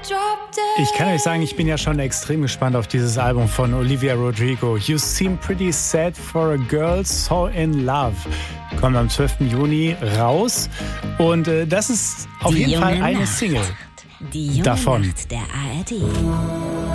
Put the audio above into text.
Ich kann euch sagen, ich bin ja schon extrem gespannt auf dieses Album von Olivia Rodrigo. You Seem Pretty Sad for a Girl So in Love. Kommt am 12. Juni raus. Und das ist auf jeden Fall eine Single Die junge davon. Nacht der ARD.